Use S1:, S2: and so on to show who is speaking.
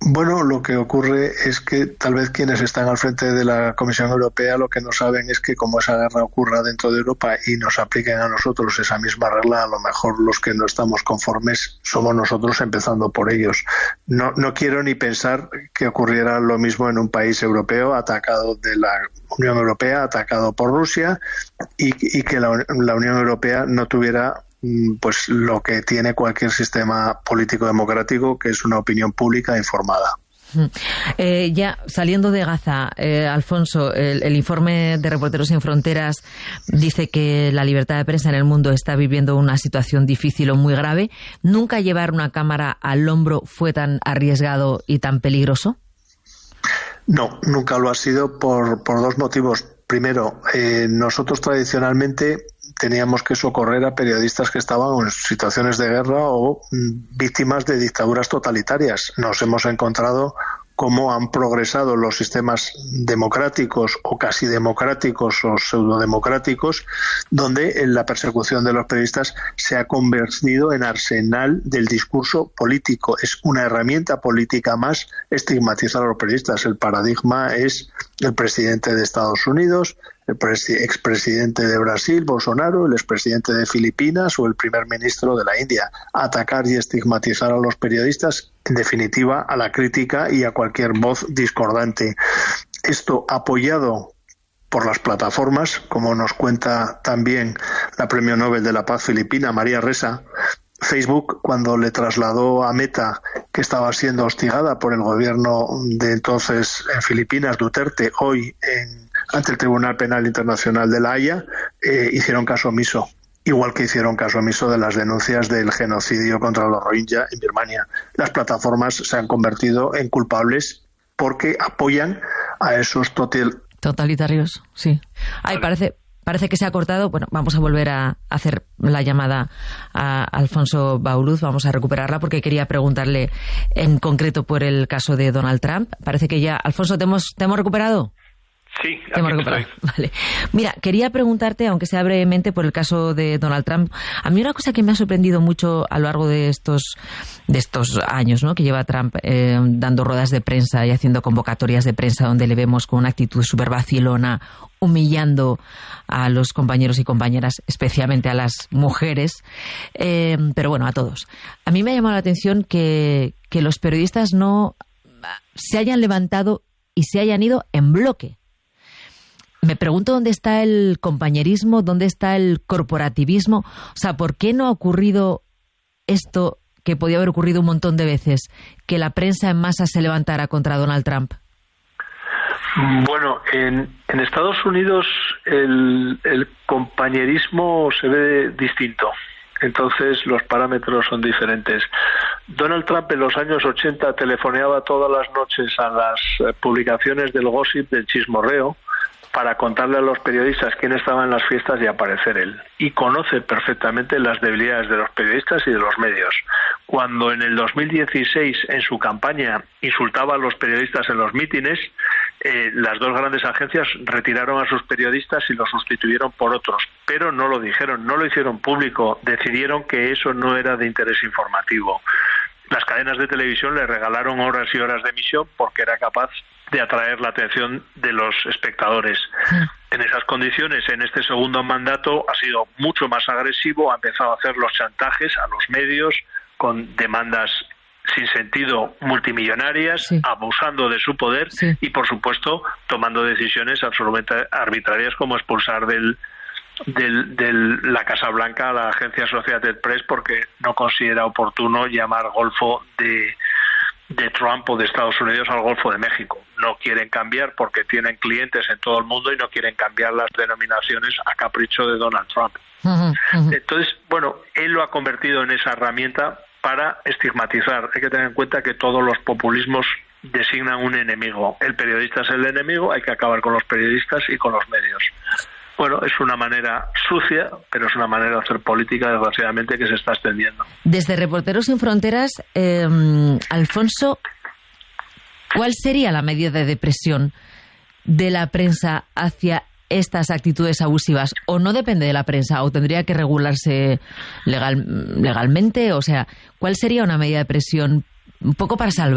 S1: Bueno, lo que ocurre es que tal vez quienes están al frente de la Comisión Europea lo que no saben es que como esa guerra ocurra dentro de Europa y nos apliquen a nosotros esa misma regla, a lo mejor los que no estamos conformes somos nosotros, empezando por ellos. No quiero ni pensar que ocurriera lo mismo en un país europeo atacado de la Unión Europea, atacado por Rusia, y que la Unión Europea no tuviera pues lo que tiene cualquier sistema político democrático, que es una opinión pública informada.
S2: Ya saliendo de Gaza, Alfonso, el informe de Reporteros Sin Fronteras dice que la libertad de prensa en el mundo está viviendo una situación difícil o muy grave. ¿Nunca llevar una cámara al hombro fue tan arriesgado y tan peligroso?
S1: No, nunca lo ha sido por dos motivos. Primero, nosotros tradicionalmente teníamos que socorrer a periodistas que estaban en situaciones de guerra o víctimas de dictaduras totalitarias. Nos hemos encontrado cómo han progresado los sistemas democráticos o casi democráticos o pseudodemocráticos, donde la persecución de los periodistas se ha convertido en arsenal del discurso político. Es una herramienta política más estigmatizar a los periodistas. El paradigma es el presidente de Estados Unidos, el expresidente de Brasil, Bolsonaro, el expresidente de Filipinas o el primer ministro de la India. Atacar y estigmatizar a los periodistas, en definitiva, a la crítica y a cualquier voz discordante. Esto apoyado por las plataformas, como nos cuenta también la Premio Nobel de la Paz filipina, María Ressa. Facebook, cuando le trasladó a Meta que estaba siendo hostigada por el gobierno de entonces en Filipinas, Duterte, hoy ante el Tribunal Penal Internacional de La Haya, hicieron caso omiso, igual que hicieron caso omiso de las denuncias del genocidio contra los Rohingya en Birmania. Las plataformas se han convertido en culpables porque apoyan a esos
S2: totalitarios, sí. Ay, parece que se ha cortado. Bueno, vamos a volver a hacer la llamada a Alfonso Bauluz, vamos a recuperarla porque quería preguntarle en concreto por el caso de Donald Trump. Parece que ya, Alfonso, ¿te hemos recuperado?
S3: Sí,
S2: te hemos recuperado. Vale. Mira, quería preguntarte, aunque sea brevemente, por el caso de Donald Trump. A mí una cosa que me ha sorprendido mucho a lo largo de estos años, ¿no?, que lleva Trump dando ruedas de prensa y haciendo convocatorias de prensa donde le vemos con una actitud súper vacilona, humillando a los compañeros y compañeras, especialmente a las mujeres, pero bueno, a todos. A mí me ha llamado la atención que los periodistas no se hayan levantado y se hayan ido en bloque. Me pregunto dónde está el compañerismo, dónde está el corporativismo. O sea, ¿por qué no ha ocurrido esto que podía haber ocurrido un montón de veces, que la prensa en masa se levantara contra Donald Trump?
S3: Bueno, en Estados Unidos el compañerismo se ve distinto. Entonces los parámetros son diferentes. Donald Trump en los años 80 telefoneaba todas las noches a las publicaciones del gossip, del chismorreo, para contarle a los periodistas quién estaba en las fiestas y aparecer él. Y conoce perfectamente las debilidades de los periodistas y de los medios. Cuando en el 2016, en su campaña, insultaba a los periodistas en los mítines, las dos grandes agencias retiraron a sus periodistas y los sustituyeron por otros. Pero no lo dijeron, no lo hicieron público. Decidieron que eso no era de interés informativo. Las cadenas de televisión le regalaron horas y horas de emisión porque era capaz de atraer la atención de los espectadores. En esas condiciones, en este segundo mandato, ha sido mucho más agresivo, ha empezado a hacer los chantajes a los medios con demandas sin sentido multimillonarias, sí, abusando de su poder, sí, y, por supuesto, tomando decisiones absolutamente arbitrarias como expulsar de la Casa Blanca a la agencia Associated Press porque no considera oportuno llamar Golfo de Trump o de Estados Unidos al Golfo de México. No quieren cambiar porque tienen clientes en todo el mundo y no quieren cambiar las denominaciones a capricho de Donald Trump. Entonces, bueno, él lo ha convertido en esa herramienta para estigmatizar. Hay que tener en cuenta que todos los populismos designan un enemigo. El periodista es el enemigo, hay que acabar con los periodistas y con los medios. Bueno, es una manera sucia, pero es una manera de hacer política, desgraciadamente, que se está extendiendo.
S2: Desde Reporteros Sin Fronteras, Alfonso, ¿cuál sería la medida de presión de la prensa hacia estas actitudes abusivas? ¿O no depende de la prensa? ¿O tendría que regularse legalmente? O sea, ¿cuál sería una medida de presión un poco para salvar